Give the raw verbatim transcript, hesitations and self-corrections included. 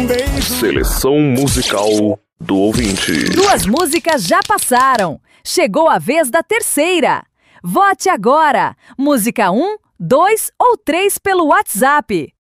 um beijo. Seleção musical do ouvinte. Duas músicas já passaram. Chegou a vez da terceira. Vote agora. Música um, dois ou três pelo WhatsApp.